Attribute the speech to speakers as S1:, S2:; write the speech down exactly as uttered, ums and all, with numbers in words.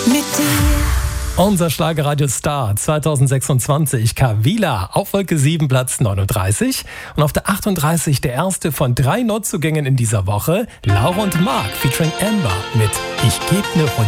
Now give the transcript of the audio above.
S1: mit dir.
S2: Unser Schlagerradio-Star zweitausendsechsundzwanzig, Kavila, auf Wolke sieben, Platz neununddreißig. Und auf der achtunddreißig der erste von drei Neuzugängen in dieser Woche, Laura und Mark featuring Amber mit Ich geb ne Runde.